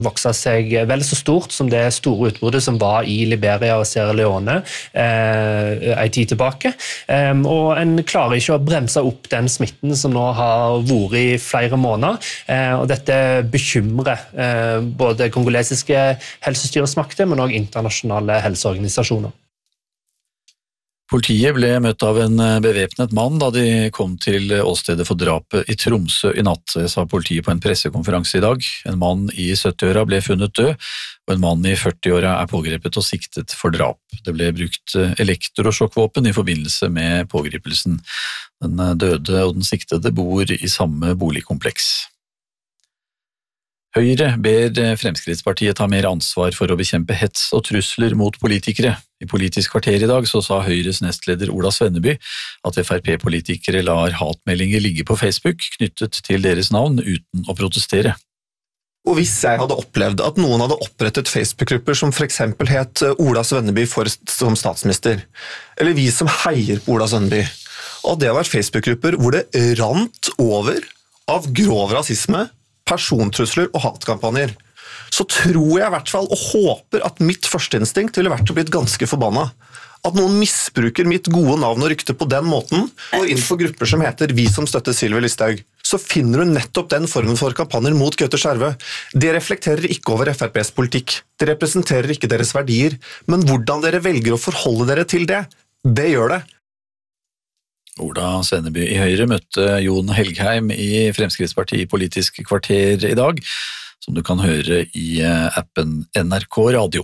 vokse seg vel så stort som det store utbruddet som var i Liberia og Sierra Leone en tid tilbake. Og en klarer ikke å bremse opp den smitten som nå har vært i flere måneder. Og dette bekymrer både kongolesiske helsestyresmakter, men også internasjonale helseorganisasjoner. Politiet ble møtt av en bevæpnet mann da de kom til åstedet for drapet i Tromsø i natt, sa politiet på en pressekonferanse i dag. En mann i 70-åra ble funnet død, og en mann i 40-åra pågrepet og siktet for drap. Det ble brukt elektrosjokkvåpen i forbindelse med pågripelsen. Den døde og den siktede bor i samme boligkompleks. Høyre ber Fremskrittspartiet ta mer ansvar for å bekjempe hets og trusler mot politikere. I Politisk kvarter i dag så sa Høyres nestleder Ola Svenneby at FrP-politikere lar hatmeldinger ligge på Facebook knyttet til deres navn uten å protestere. Og hvis jeg hadde opplevd at noen hadde opprettet Facebook-grupper som for eksempel het Ola Svenneby som statsminister, eller vi som heier på Ola Svenneby, og det var Facebook-grupper hvor det rant over av grov rasisme, persontrusler og hatkampanjer, så tror jeg i hvert fall og håper at mitt førsteinstinkt ville vært å blitt ganske forbanna. At noen misbruker mitt gode navn og rykte på den måten, og innenfor grupper som heter Vi som støtter Sylvi Listhaug, så finner du nettopp den formen for kampanjer mot Gaute Skjervø. Det reflekterer ikke over FrPs politikk, det representerer ikke deres verdier, men hvordan dere velger å forholde dere til det, det gjør det. Ola Svenneby i Høyre møtte Jon Helgheim i Fremskrittspartiet Politisk kvarter i dag, som du kan høre i appen NRK Radio.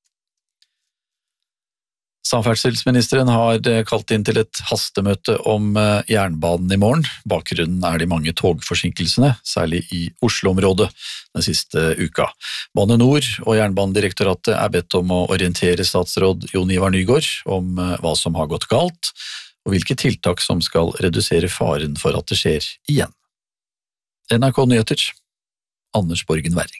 Samferdselsministeren har kalt inn til et hastemøte om jernbanen i morgen. Bakgrunnen de mange togforsinkelsene, særlig i Oslo-området den siste uka. Bane Nor og Jernbanedirektoratet bedt om å orientere statsråd Jon Ivar Nygård om hva som har gått galt, og hvilke tiltak som skal redusere faren for at det skjer igjen. NRK Nyheter, Anders Borgen Werring.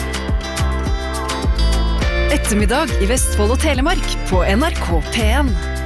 Ettermiddag i Vestfold og Telemark på NRK P1.